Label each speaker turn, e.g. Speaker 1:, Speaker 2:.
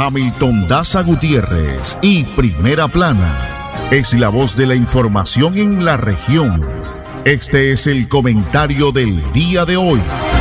Speaker 1: Hamilton Daza Gutiérrez y Primera Plana. Es la voz de la información en la región. Este es el comentario del día de hoy.